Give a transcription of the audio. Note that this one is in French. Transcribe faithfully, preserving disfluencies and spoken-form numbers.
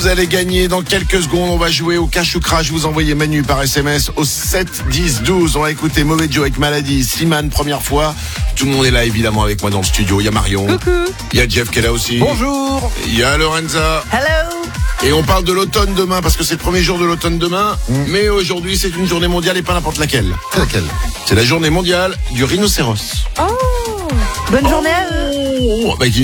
Vous allez gagner dans quelques secondes. On va jouer au cash ou crash. Vous envoyez Manu par S M S au sept dix douze. On va écouter Mauvais Joe avec Maladie. Slimane, première fois. Tout le monde est là évidemment avec moi dans le studio. Il y a Marion. Coucou. Il y a Jeff qui est là aussi. Bonjour. Il y a Lorenza. Hello. Et on parle de l'automne demain parce que c'est le premier jour de l'automne demain. Mmh. Mais aujourd'hui c'est une journée mondiale et pas n'importe laquelle. C'est laquelle? C'est la journée mondiale du rhinocéros. Oh. Bonne journée à eux. Oh, bah,